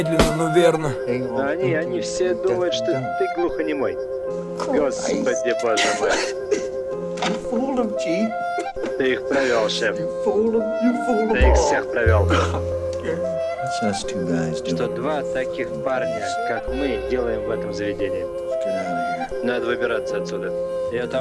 Медленно, но верно. Да они все думают, что ты глухонемой. Господи, боже мой. Ты их провел, шеф. Ты их всех провел. Что два таких парня, как мы, делаем в этом заведении. Надо выбираться отсюда. Я там